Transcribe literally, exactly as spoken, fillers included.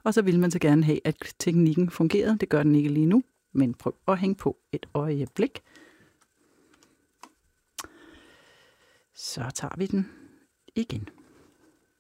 Og så vil man så gerne have, at teknikken fungerede. Det gør den ikke lige nu, men prøv at hænge på et øjeblik. Så tager vi den igen.